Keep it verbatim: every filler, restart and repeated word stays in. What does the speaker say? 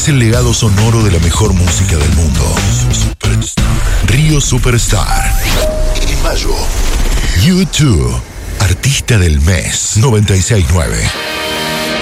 es el legado sonoro de la mejor música del mundo. Río Superstar. En mayo, U dos, Artista del Mes noventa y seis nueve.